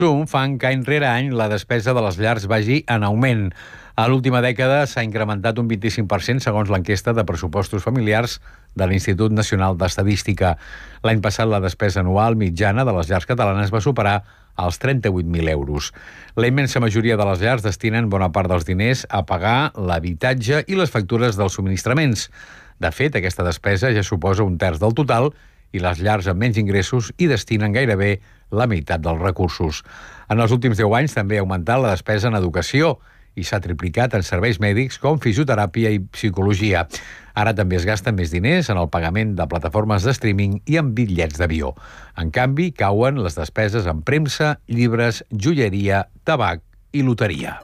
fan que any rere any la despesa de les llars vagi en augment. A l'última dècada s'ha incrementat un 25% segons l'enquesta de pressupostos familiars de l'Institut Nacional d'Estadística. L'any passat la despesa anual mitjana de les llars catalanes va superar els 38.000 euros. La immensa majoria de les llars destinen bona part dels diners a pagar l'habitatge i les factures dels subministraments. De fet, aquesta despesa ja suposa un terç del total i les llars amb menys ingressos hi destinen gairebé la meitat dels recursos. En els últims 10 anys també ha augmentat la despesa en educació i s'ha triplicat en serveis mèdics com fisioteràpia i psicologia. Ara també es gasten més diners en el pagament de plataformes de streaming i en bitllets d'avió. En canvi, cauen les despeses en premsa, llibres, joieria, tabac i loteria.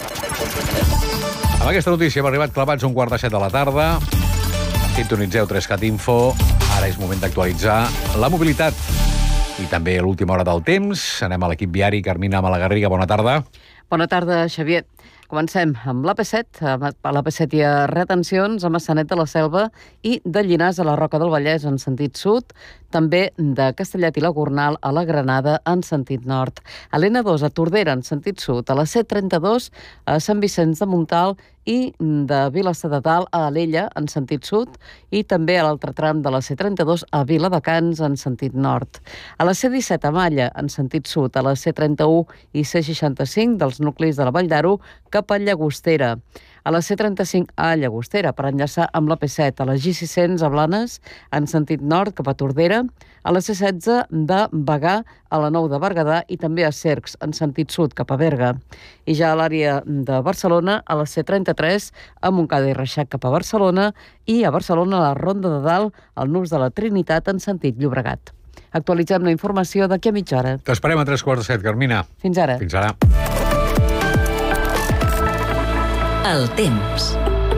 Amb aquesta notícia hem arribat clavats 6:45 de la tarda. Sintonitzeu 3CAT Info. Ara és moment d'actualitzar la mobilitat. I també a l'última hora del temps. Anem a l'equip viari. Carmina Malagarriga, bona tarda. Bona tarda, Xavier. Comencem amb l'AP7. A l'AP7 hi ha retencions a Maçanet de la Selva i de Llinars a la Roca del Vallès en sentit sud, també de Castellet i la Gornal a la Granada en sentit nord. A l'N2 a Tordera en sentit sud, a la C32 a Sant Vicenç de Montalt i de Vilassar de Dalt a Alella en sentit sud i també a l'altre tram de la C32 a Viladecans en sentit nord. A la C17 a Malla en sentit sud, a la C31 i C65 dels nuclis de la Vall d'Aro cap a Llagostera. A la C35 a Llagostera per enllaçar amb la P7, a la G600 a Blanes en sentit nord cap a Tordera, a la C16 de Bagà a la 9 de Berguedà i també a Cercs en sentit sud cap a Berga. I ja a l'àrea de Barcelona, a la C33 a Montcada i Reixac cap a Barcelona i a Barcelona a la Ronda de Dalt al Nus de la Trinitat en sentit Llobregat. Actualitzem la informació d'aquí a mitja hora. T'esperem a 7:45, Carmina. Fins ara. Fins ara. El temps.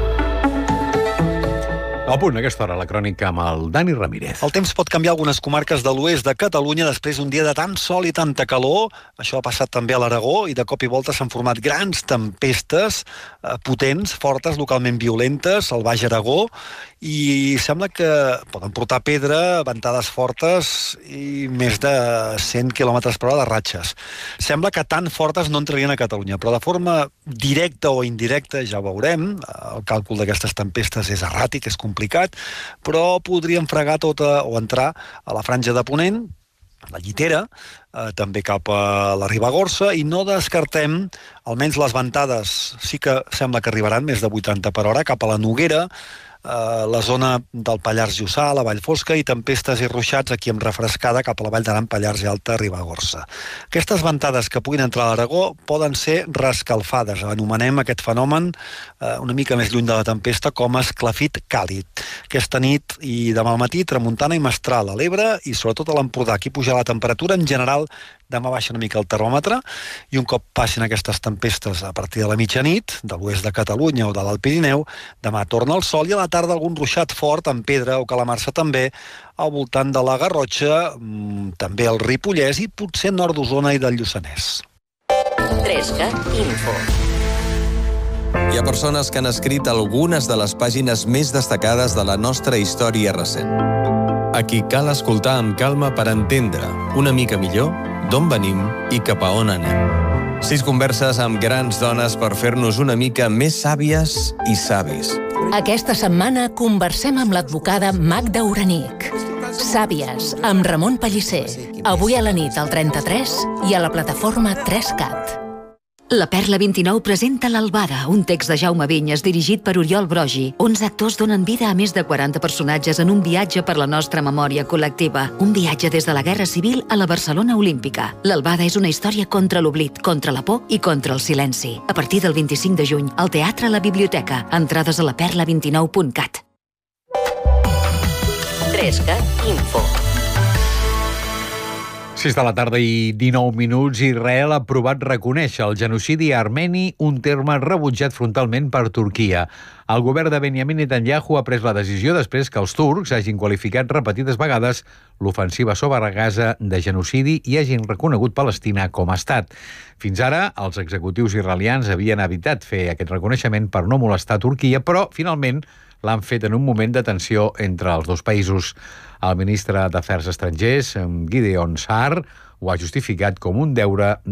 A punt, a aquesta hora, la crònica amb el Dani Ramírez. El temps pot canviar algunes comarques de l'oest de Catalunya després d'un dia de tant sol i tanta calor. Això ha passat també a l'Aragó i de cop i volta s'han format grans tempestes potents, fortes, localment violentes al Baix Aragó i sembla que poden portar pedra, ventades fortes i més de 100 km per hora de ratxes. Sembla que tan fortes no entrarien a Catalunya, però de forma directa o indirecta, ja ho veurem, el càlcul d'aquestes tempestes és erràtic, és complicat, però podrien fregar tota o entrar a la franja de Ponent, la Llitera, també cap a la Ribagorça, i no descartem, almenys les ventades sí que sembla que arribaran més de 80 per hora, cap a la Noguera, la zona del Pallars Jussà, la Vall Fosca, i tempestes i ruixats aquí amb refrescada cap a la Vall d'Aran, Pallars i Alta, Ribagorça. Aquestes ventades que puguin entrar a l'Aragó poden ser rescalfades. Anomenem aquest fenomen una mica més lluny de la tempesta com a esclafit càlid. Aquesta nit i demà al matí, tramuntana i mestral a l'Ebre i sobretot a l'Empordà. Aquí puja la temperatura en general. Demà baixa una mica el termòmetre i un cop passin aquestes tempestes a partir de la mitjanit, de l'oest de Catalunya o de l'Alt Pirineu, demà torna el sol i a la tarda algun ruixat fort amb pedra o calamarsa també al voltant de la Garrotxa, també el Ripollès i potser nord d'Osona i del Lluçanès. 3CAT Info. Hi ha persones que han escrit algunes de les pàgines més destacades de la nostra història recent. A qui cal escoltar amb calma per entendre una mica millor d'on venim i cap a on anem. 6 converses amb grans dones per fer-nos una mica més sàvies i savis. Aquesta setmana conversem amb l'advocada Magda Uranic. Sàvies, amb Ramon Pellicer. Avui a la nit al 33 i a la plataforma 3CAT. La Perla 29 presenta L'Albada, un text de Jaume Vinyes dirigit per Oriol Brogi. 11 actors donen vida a més de 40 personatges en un viatge per la nostra memòria col·lectiva. Un viatge des de la Guerra Civil a la Barcelona Olímpica. L'Albada és una història contra l'oblit, contra la por i contra el silenci. A partir del 25 de juny, al Teatre La Biblioteca. Entrades a laperla29.cat. 3CAT Info. 6 de la tarda i 19 minuts. Israel ha aprovat reconèixer el genocidi armeni, un terme rebutjat frontalment per Turquia. El govern de Benjamin Netanyahu ha pres la decisió després que els turcs hagin qualificat repetides vegades l'ofensiva sobre Gaza de genocidi i hagin reconegut Palestina com a estat. Fins ara, els executius israelians havien evitat fer aquest reconeixement per no molestar Turquia, però finalment l'han fet en un moment de tensió entre els dos països. El ministre d'Afers Estrangers, Gideon Sa'ar, ho ha justificat com un deure